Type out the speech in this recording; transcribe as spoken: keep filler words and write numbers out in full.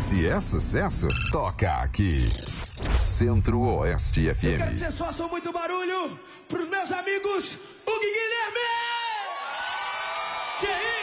Se é sucesso, toca aqui. Centro-Oeste F M. Eu quero que vocês façam muito barulho pros meus amigos Hugo e Guilherme! Que